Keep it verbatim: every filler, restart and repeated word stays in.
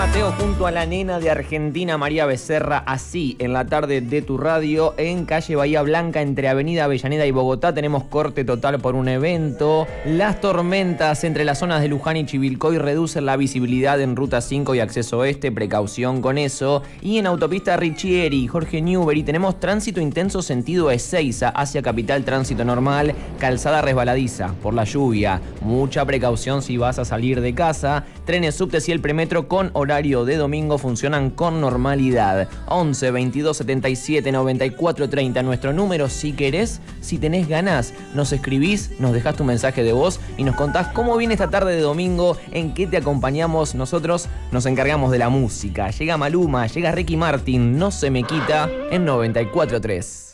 Mateo junto a la nena de Argentina, María Becerra, así en la tarde de tu radio, en calle Bahía Blanca, entre Avenida Avellaneda y Bogotá. Tenemos corte total por un evento. Las tormentas entre las zonas de Luján y Chivilcoy reducen la visibilidad en Ruta cinco y Acceso Oeste, precaución con eso. Y en autopista Richieri, Jorge Newbery, tenemos tránsito intenso sentido Ezeiza hacia Capital, tránsito normal, calzada resbaladiza por la lluvia. Mucha precaución si vas a salir de casa. Trenes, subtes y el premetro con horario de domingo funcionan con normalidad. once, veintidós, setenta y siete, noventa y cuatro, treinta, nuestro número. Si querés, si tenés ganas, nos escribís, nos dejás tu mensaje de voz y nos contás cómo viene esta tarde de domingo, en qué te acompañamos. Nosotros nos encargamos de la música. Llega Maluma, llega Ricky Martin, No se me quita, en noventa y cuatro tres.